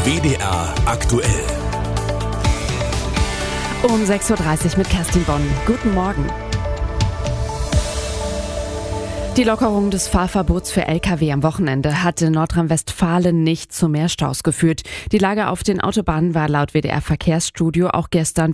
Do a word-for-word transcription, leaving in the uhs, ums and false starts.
W D R aktuell. Um sechs Uhr dreißig mit Kerstin Bonn. Guten Morgen. Die Lockerung des Fahrverbots für L K W am Wochenende hat in Nordrhein-Westfalen nicht zu mehr Staus geführt. Die Lage auf den Autobahnen war laut W D R Verkehrsstudio auch gestern